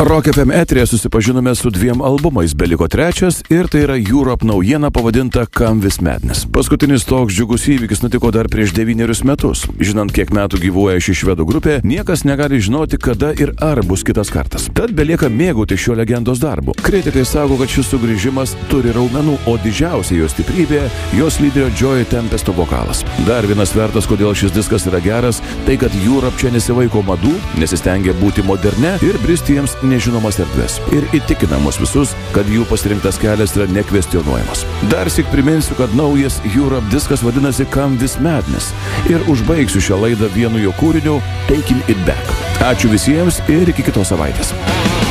Rock FM eteryje susipažinome su 2 albumais, beliko 3 ir tai yra Europe naujiena pavadinta Come This Madness. Paskutinis toks džiugus įvykis nutiko dar prieš 9 metus. Žinant, kiek metų gyvuoja ši švedų grupė, niekas negali žinoti, kada ir ar bus kitas kartas. Tad belieka mėgauti šio legendos darbu. Kritikai sako, kad šis sugrįžimas turi raumenų, o didžiausia jo stiprybė – jos lyderio Joey Tempesto vokalas. Dar vienas vertas, kodėl šis diskas yra geras, tai kad Europe čia nesivaiko madų, nesistengia būti moderne ir bristi jiems nežinomas erdves. Ir įtikina mus visus, kad jų pasirinktas kelias yra nekvestionuojamas. Dar sik priminsiu, kad naujas Europe diskas vadinasi Come This Madness. Ir užbaigsiu šią laidą vienu jo kūriniu Taking It Back. Ačiū visiems ir iki kitos savaitės.